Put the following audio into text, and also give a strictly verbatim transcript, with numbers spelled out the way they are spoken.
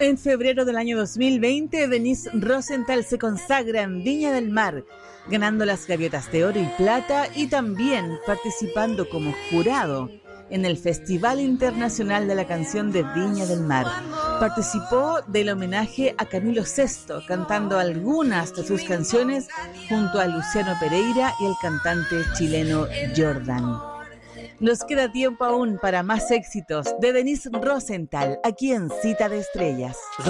En febrero del año dos mil veinte, Denise Rosenthal se consagra en Viña del Mar, ganando las Gaviotas de Oro y Plata y también participando como jurado en el Festival Internacional de la Canción de Viña del Mar. Participó del homenaje a Camilo Sesto, cantando algunas de sus canciones junto a Luciano Pereira y el cantante chileno Jordan. Nos queda tiempo aún para más éxitos de Denise Rosenthal, aquí en Cita de Estrellas.